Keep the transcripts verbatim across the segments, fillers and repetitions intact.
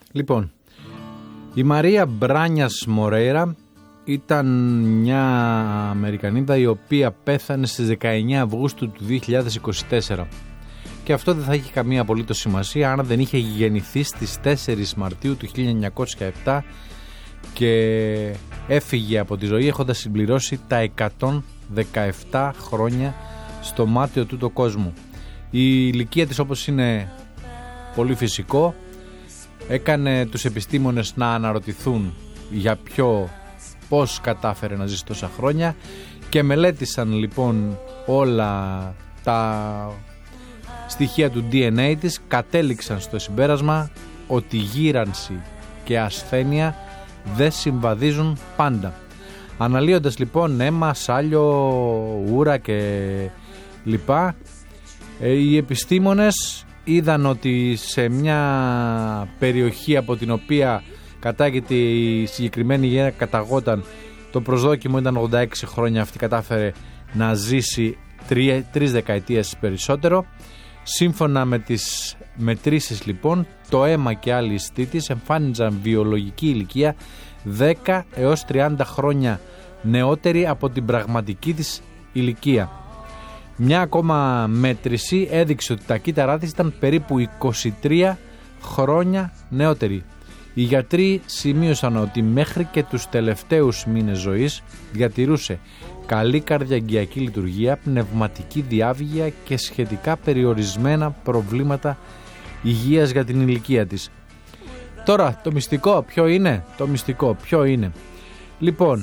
Λοιπόν, η Μαρία Μπράνιας Μορέιρα ήταν μια Αμερικανίδα η οποία πέθανε στις δεκαεννιά Αυγούστου του δύο χιλιάδες είκοσι τέσσερα. Και αυτό δεν θα έχει καμία απολύτως σημασία αν δεν είχε γεννηθεί στις τέσσερις Μαρτίου του χίλια εννιακόσια επτά και έφυγε από τη ζωή έχοντας συμπληρώσει τα εκατόν δεκαεπτά χρόνια στο μάτιο του το κόσμο. Η ηλικία της, όπως είναι πολύ φυσικό, έκανε τους επιστήμονες να αναρωτηθούν για ποιο, πώς κατάφερε να ζήσει τόσα χρόνια, και μελέτησαν λοιπόν όλα τα στοιχεία του ντι εν έι της, κατέληξαν στο συμπέρασμα ότι γύρανση και ασθένεια δεν συμβαδίζουν πάντα. Αναλύοντας λοιπόν αίμα, σάλιο, ούρα και λοιπά, οι επιστήμονες είδαν ότι σε μια περιοχή από την οποία κατάγεται η συγκεκριμένη γυναίκα, καταγόταν, το προσδόκιμο ήταν ογδόντα έξι χρόνια, αυτή κατάφερε να ζήσει τρία, τρεις δεκαετίες περισσότερο. Σύμφωνα με τις μετρήσεις λοιπόν, το αίμα και άλλοι ιστοί της εμφάνιζαν βιολογική ηλικία δέκα έως τριάντα χρόνια νεότερη από την πραγματική της ηλικία. Μια ακόμα μέτρηση έδειξε ότι τα κύτταρά της ήταν περίπου είκοσι τρία χρόνια νεότερη. Οι γιατροί σημείωσαν ότι μέχρι και τους τελευταίους μήνες ζωής διατηρούσε καλή καρδιαγγειακή λειτουργία, πνευματική διάβγεια και σχετικά περιορισμένα προβλήματα υγείας για την ηλικία της. Τώρα το μυστικό ποιο είναι? Το μυστικό ποιο είναι? Λοιπόν,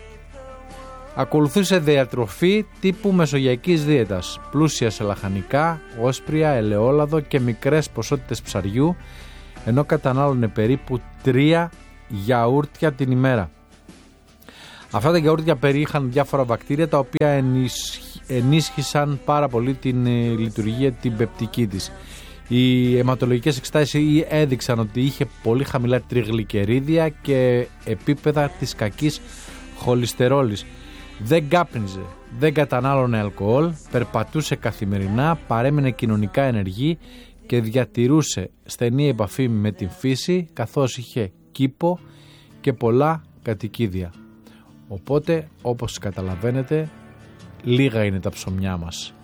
ακολουθούσε διατροφή τύπου μεσογειακής δίαιτας, πλούσια σε λαχανικά, όσπρια, ελαιόλαδο και μικρές ποσότητες ψαριού, ενώ κατανάλωνε περίπου τρία γιαούρτια την ημέρα. Αυτά τα γιαούρτια περιείχαν διάφορα βακτήρια τα οποία ενίσχυσαν πάρα πολύ την λειτουργία την πεπτική της. Οι αιματολογικές εξετάσεις έδειξαν ότι είχε πολύ χαμηλά τριγλικερίδια και επίπεδα της κακής χολυστερόλης. Δεν κάπνιζε, δεν κατανάλωνε αλκοόλ, περπατούσε καθημερινά, παρέμεινε κοινωνικά ενεργή και διατηρούσε στενή επαφή με την φύση, καθώς είχε κήπο και πολλά κατοικίδια. Οπότε, όπως καταλαβαίνετε, λίγα είναι τα ψωμιά μας.